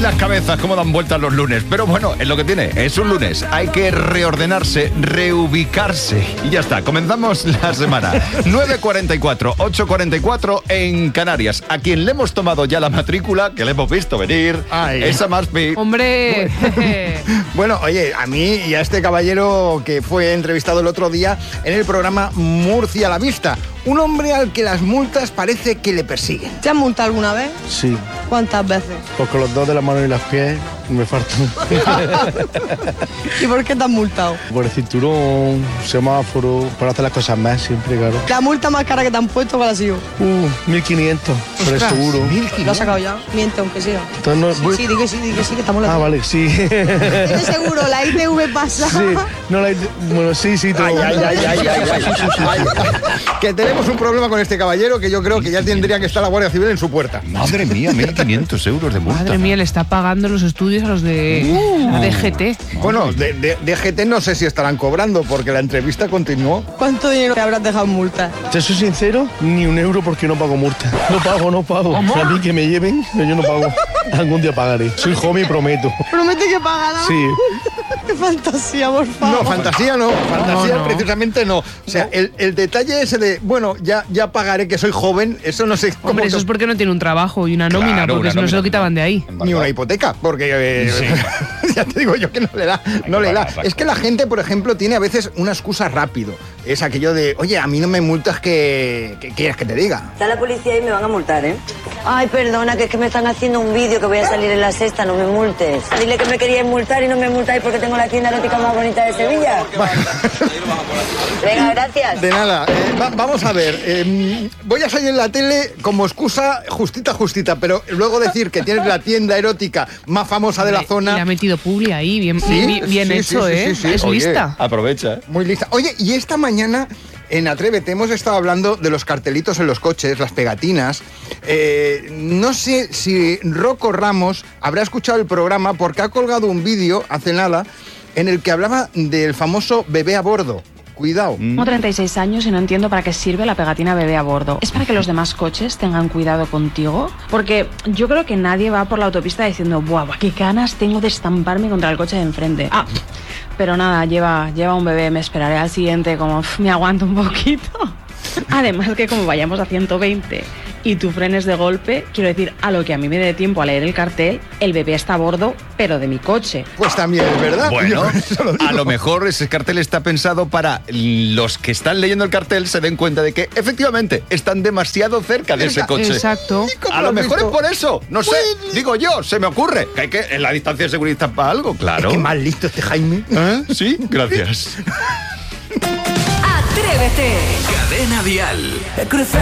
las cabezas cómo dan vueltas los lunes. Pero bueno, es lo que tiene. Es un lunes. Hay que reordenarse, reubicarse. Y ya está. Comenzamos la semana. 9:44, 8:44 en Canarias. A quien le hemos tomado ya la matrícula, que le hemos visto venir, es a Maspi. ¡Hombre! Bueno, oye, a mí y a este caballero que fue entrevistado el otro día en el programa Murcia a la Vista. Un hombre al que las multas parece que le persiguen. ¿Te has multado alguna vez? Sí, ¿Cuántas veces? pues con los dos de las manos y los pies me faltan. ¿Y por qué te has multado? Por el cinturón, semáforo, por hacer las cosas más siempre, claro. La multa más cara que te han puesto, ¿cuál ha sido? 1.500 por el seguro. ¿Lo has sacado ya? Miente, aunque sea. Entonces no, Sí, di que sí, que estamos Ah, vale, sí. ¿Tienes seguro? ¿La ITV pasa? Sí, no la... Bueno, sí, todo. Que tenemos un problema con este caballero que yo creo que ya tendría que estar la Guardia Civil en su puerta. Madre mía, 1.500 euros de multa. Madre mía, le está pagando los estudios a los de la DGT. Bueno, de GT no sé si estarán cobrando porque la entrevista continuó. ¿Cuánto dinero te habrás dejado en multa? Te soy sincero, ni un euro porque no pago multa. No pago. A mí que me lleven, pero yo no pago. Algún día pagaré. Soy joven y prometo. ¿Promete que pagará? Sí. ¡Qué fantasía, por favor! No, fantasía no. Fantasía No. precisamente no. O sea, el detalle ese de, bueno, ya pagaré que soy joven, eso no sé cómo... Hombre, eso es porque no tiene un trabajo y una Claro, nómina, porque una si no se nómina. lo quitaban de ahí. Ni una hipoteca, porque ya te digo yo que no le da. Es que la gente, por ejemplo, tiene a veces una excusa rápido. Es aquello de, oye, a mí no me multas que quieres que te diga. Está la policía y me van a multar, ¿eh? Ay, perdona, que es que me están haciendo un vídeo que voy a salir en La Sexta, no me multes. Dile que me queríais multar y no me multáis porque tengo la tienda erótica más bonita de Sevilla. Venga, gracias. De nada, vamos a ver, voy a salir en la tele como excusa justita, pero luego decir que tienes la tienda erótica más famosa de la Y le zona, ha metido publi ahí, bien Sí, hecho, sí, ¿eh? sí, sí. Es Oye, lista. Aprovecha. muy lista. Oye, y esta mañana en Atrévete hemos estado hablando de los cartelitos en los coches, las pegatinas. No sé si Rocco Ramos habrá escuchado el programa porque ha colgado un vídeo hace nada en el que hablaba del famoso bebé a bordo. Cuidado. Tengo 36 años y no entiendo para qué sirve la pegatina bebé a bordo. ¿Es para que los demás coches tengan cuidado contigo? Porque yo creo que nadie va por la autopista diciendo ¡buah, qué ganas tengo de estamparme contra el coche de enfrente! Pero nada, lleva un bebé, me esperaré al siguiente como me aguanto un poquito. Además que como vayamos a 120 y tú frenes de golpe, quiero decir, a lo que a mí me dé tiempo a leer el cartel, el bebé está a bordo, pero de mi coche. Pues también es verdad. Bueno, Yo eso lo digo. a lo mejor ese cartel está pensado para los que están leyendo el cartel se den cuenta de que efectivamente están demasiado cerca de ese coche. Exacto. ¿Cómo A lo lo has mejor es visto? por eso, no sé, digo yo, se me ocurre que hay que en la distancia de seguridad para algo, claro. Qué mal listo este Jaime. ¿Eh? Sí, gracias. Atrévete. Cadena Dial. Crucé